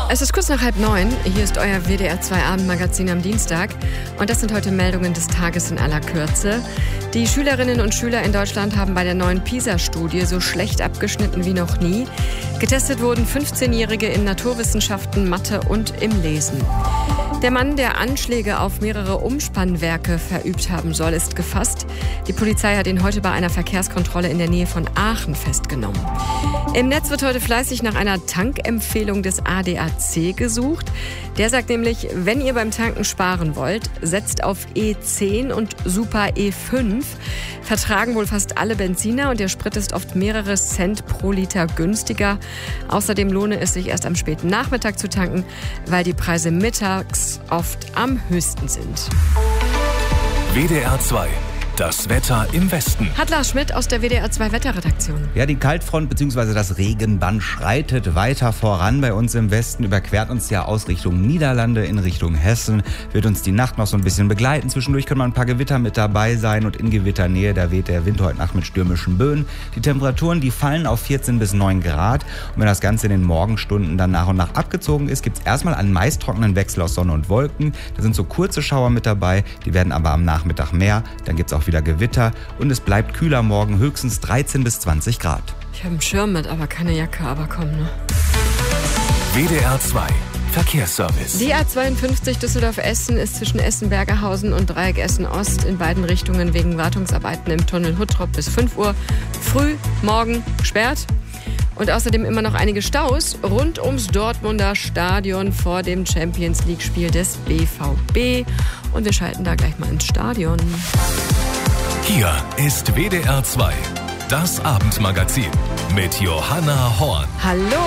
Es ist kurz nach 8:30. Hier ist euer WDR 2 Abendmagazin am Dienstag. Und das sind heute Meldungen des Tages in aller Kürze. Die Schülerinnen und Schüler in Deutschland haben bei der neuen PISA-Studie so schlecht abgeschnitten wie noch nie. Getestet wurden 15-Jährige in Naturwissenschaften, Mathe und im Lesen. Der Mann, der Anschläge auf mehrere Umspannwerke verübt haben soll, ist gefasst. Die Polizei hat ihn heute bei einer Verkehrskontrolle in der Nähe von Aachen festgenommen. Im Netz wird heute fleißig nach einer Tankempfehlung des ADAC gesucht. Der sagt nämlich, wenn ihr beim Tanken sparen wollt, setzt auf E10 und Super E5. Vertragen wohl fast alle Benziner und der Sprit ist oft mehrere Cent pro Liter günstiger. Außerdem lohne es sich erst am späten Nachmittag zu tanken, weil die Preise mittags oft am höchsten sind. WDR 2. Das Wetter im Westen. Hat Lars Schmidt aus der WDR 2 Wetterredaktion. Ja, die Kaltfront bzw. das Regenband schreitet weiter voran bei uns im Westen, überquert uns ja aus Richtung Niederlande in Richtung Hessen, wird uns die Nacht noch so ein bisschen begleiten. Zwischendurch können mal ein paar Gewitter mit dabei sein und in Gewitternähe, da weht der Wind heute Nacht mit stürmischen Böen. Die Temperaturen, die fallen auf 14 bis 9 Grad und wenn das Ganze in den Morgenstunden dann nach und nach abgezogen ist, gibt es erstmal einen meist trockenen Wechsel aus Sonne und Wolken. Da sind so kurze Schauer mit dabei, die werden aber am Nachmittag mehr. Dann gibt es auch wieder Gewitter und es bleibt kühler morgen, höchstens 13 bis 20 Grad. Ich habe einen Schirm mit, aber keine Jacke, aber komm, ne? WDR 2. Verkehrsservice. Die A52 Düsseldorf-Essen ist zwischen Essen-Bergerhausen und Dreieck Essen-Ost in beiden Richtungen wegen Wartungsarbeiten im Tunnel Huttrop bis 5 Uhr früh morgen gesperrt. Und außerdem immer noch einige Staus rund ums Dortmunder Stadion vor dem Champions-League-Spiel des BVB. Und wir schalten da gleich mal ins Stadion. Hier ist WDR 2. Das Abendmagazin mit Johanna Horn. Hallo!